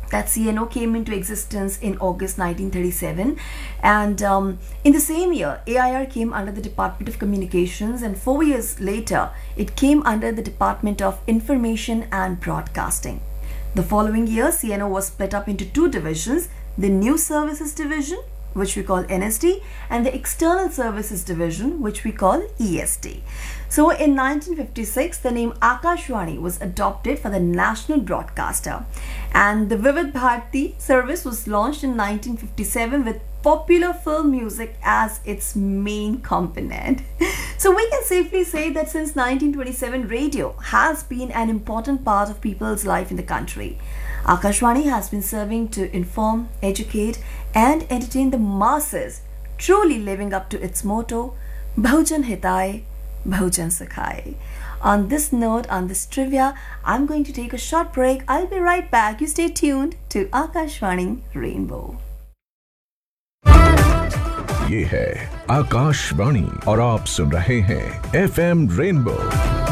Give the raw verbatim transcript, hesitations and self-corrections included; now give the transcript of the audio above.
that C N O came into existence in August nineteen thirty-seven, and um, in the same year A I R came under the Department of Communications, and four years later it came under the Department of Information and Broadcasting. The following year C N O was split up into two divisions, the News Services Division, which we call N S D, and the External Services Division, which we call E S D. So in nineteen fifty-six, the name Akashvani was adopted for the national broadcaster, and the Vivid Bharati service was launched in nineteen fifty-seven with popular film music as its main component. So we can safely say that since nineteen twenty-seven, radio has been an important part of people's life in the country. Akashvani has been serving to inform, educate, and entertain the masses, truly living up to its motto, Bahujan Hitai, Bahujan Sukhai. On this note, on this trivia, I'm going to take a short break. I'll be right back. You stay tuned to Akashvani Rainbow. ये है आकाशवाणी और आप सुन रहे हैं F M rainbow